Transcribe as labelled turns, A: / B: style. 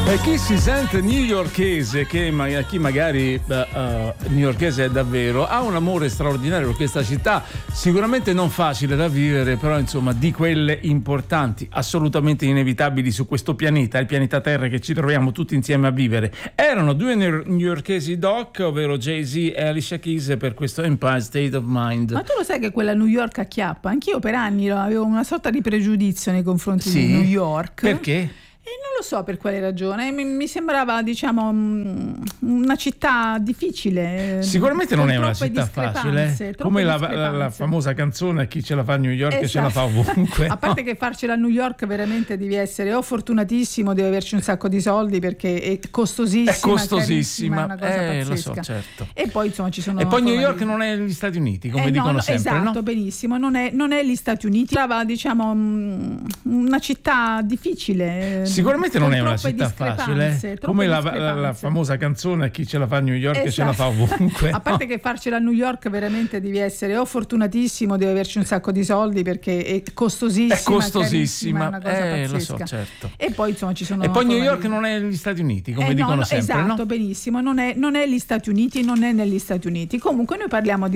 A: E chi si sente newyorkese, chi magari newyorkese è davvero, ha un amore straordinario per questa città, sicuramente non facile da vivere, però insomma di quelle importanti, assolutamente inevitabili su questo pianeta, il pianeta Terra che ci troviamo tutti insieme a vivere. Erano due newyorkesi doc, ovvero Jay-Z e Alicia Keys, per questo Empire State of Mind.
B: Ma tu lo sai che quella New York acchiappa? Anch'io per anni avevo una sorta di pregiudizio nei confronti di New York.
A: Perché?
B: E non lo so per quale ragione, mi sembrava, diciamo, una città difficile.
A: Sicuramente non è una città facile, come la famosa canzone "Chi ce la fa a New York ce la fa ovunque".
B: A parte che farcela a New York veramente devi essere o fortunatissimo, devi averci un sacco di soldi perché è costosissima.
A: È costosissima,
B: è una cosa pazzesca.
A: Lo so, certo.
B: E poi insomma ci sono.
A: E poi New York non è gli Stati Uniti, come dicono sempre,
B: esatto,
A: no?
B: Benissimo, non è gli Stati Uniti. Sembrava, diciamo, una città difficile.
A: Sicuramente non è una città facile, come la famosa canzone "Chi ce la fa a New York ce la fa ovunque".
B: A parte che farcela a New York veramente devi essere o fortunatissimo, devi averci un sacco di soldi perché è costosissima.
A: È costosissima,
B: è una cosa pazzesca.
A: Lo so, certo.
B: E poi insomma ci sono.
A: E poi New York non è gli Stati Uniti, come dicono sempre,
B: esatto,
A: no?
B: Benissimo, non è gli Stati Uniti, non è negli Stati Uniti. Comunque noi parliamo di